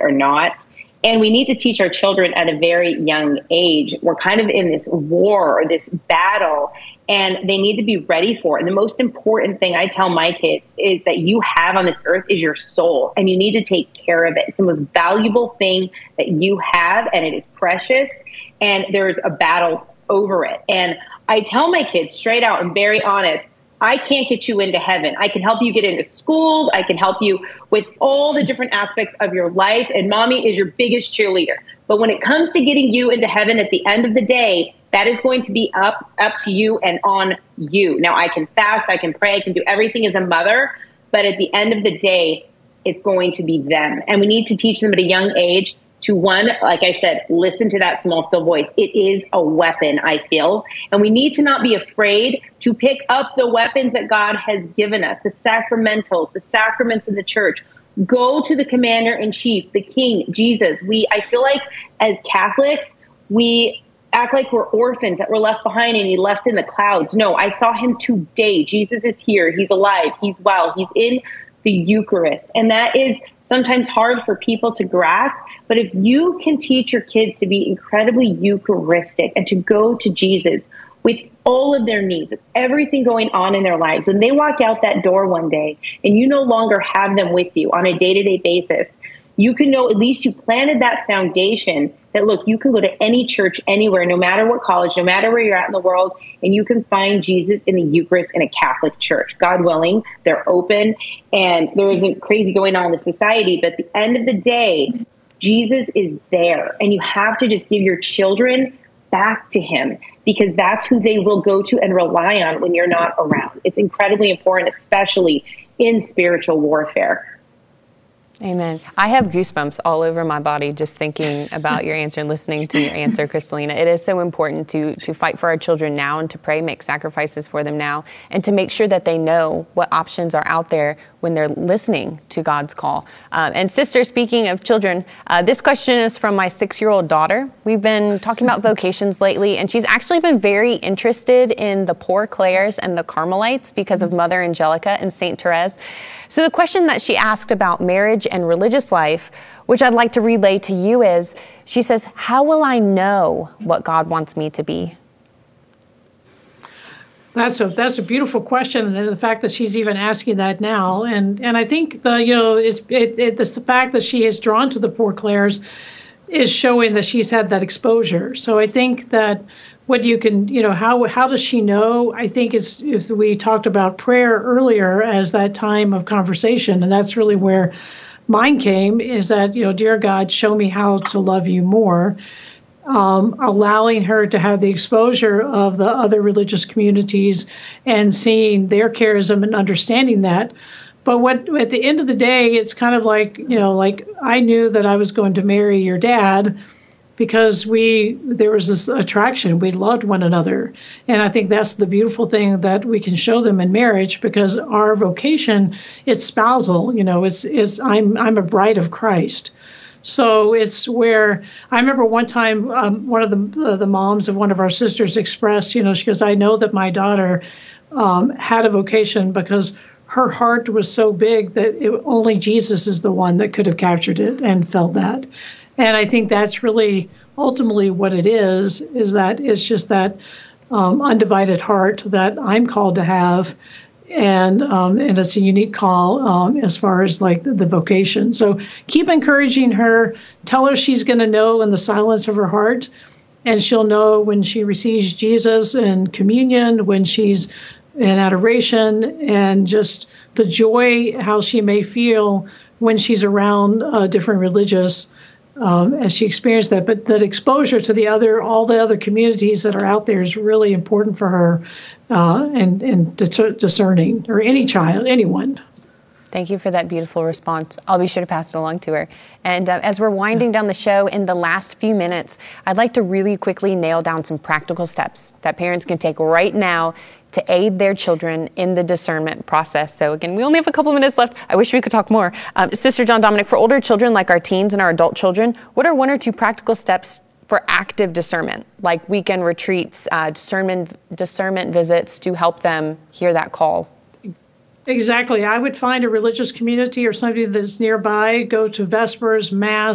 or not. And we need to teach our children at a very young age. We're kind of in this war or this battle, and they need to be ready for it. And the most important thing I tell my kids is that you have on this earth is your soul, and you need to take care of it. It's the most valuable thing that you have, and it is precious, and there's a battle over it. And I tell my kids straight out and very honest, I can't get you into heaven. I can help you get into schools. I can help you with all the different aspects of your life. And mommy is your biggest cheerleader. But when it comes to getting you into heaven at the end of the day, that is going to be up to you and on you. Now, I can fast, I can pray, I can do everything as a mother. But at the end of the day, it's going to be them. And we need to teach them at a young age to, one, like I said, listen to that small, still voice. It is a weapon, I feel. And we need to not be afraid to pick up the weapons that God has given us, the sacramentals, the sacraments in the church. Go to the commander-in-chief, the king, Jesus. I feel like as Catholics, we act like we're orphans, that we're left behind and he left in the clouds. No, I saw him today. Jesus is here. He's alive. He's well. He's in the Eucharist. And that is sometimes hard for people to grasp. But if you can teach your kids to be incredibly Eucharistic and to go to Jesus with all of their needs, with everything going on in their lives, when they walk out that door one day and you no longer have them with you on a day-to-day basis, you can know at least you planted that foundation that, look, you can go to any church anywhere, no matter what college, no matter where you're at in the world, and you can find Jesus in the Eucharist in a Catholic church. God willing, they're open, and there isn't crazy going on in the society. But at the end of the day, Jesus is there, and you have to just give your children back to him, because that's who they will go to and rely on when you're not around. It's incredibly important, especially in spiritual warfare. Amen. I have goosebumps all over my body just thinking about your answer and listening to your answer, Kristalina. It is so important to fight for our children now and to pray, make sacrifices for them now, and to make sure that they know what options are out there when they're listening to God's call. And sister, speaking of children, this question is from my 6-year-old daughter. We've been talking about vocations lately, and she's actually been very interested in the Poor Clares and the Carmelites because of Mother Angelica and Saint Therese. So the question that she asked about marriage and religious life, which I'd like to relay to you, is, she says, how will I know what God wants me to be? That's a beautiful question, and the fact that she's even asking that now, and I think the fact that she is drawn to the Poor Clares is showing that she's had that exposure. So I think that what you can, how does she know? I think is we talked about prayer earlier as that time of conversation, and that's really where mine came, is that, dear God, show me how to love you more. Allowing her to have the exposure of the other religious communities and seeing their charism and understanding that. But at the end of the day, it's kind of like, like I knew that I was going to marry your dad because there was this attraction. We loved one another. And I think that's the beautiful thing that we can show them in marriage, because our vocation, it's spousal, I'm a bride of Christ. So it's where I remember one time one of the moms of one of our sisters expressed, she goes, I know that my daughter had a vocation because her heart was so big that only Jesus is the one that could have captured it and felt that. And I think that's really ultimately what it is that it's just that undivided heart that I'm called to have. And it's a unique call as far as like the vocation. So keep encouraging her. Tell her she's going to know in the silence of her heart, and she'll know when she receives Jesus in communion, when she's in adoration, and just the joy how she may feel when she's around different religious as she experienced that. But that exposure to all the other communities that are out there is really important for her, and discerning, or anyone. Thank you for that beautiful response. I'll be sure to pass it along to her. And as we're winding down the show in the last few minutes, I'd like to really quickly nail down some practical steps that parents can take right now to aid their children in the discernment process. So again, we only have a couple minutes left. I wish we could talk more. Sister John Dominic, for older children like our teens and our adult children, what are 1 or 2 practical steps for active discernment, like weekend retreats, discernment visits, to help them hear that call? Exactly. I would find a religious community or somebody that's nearby, go to Vespers, Mass,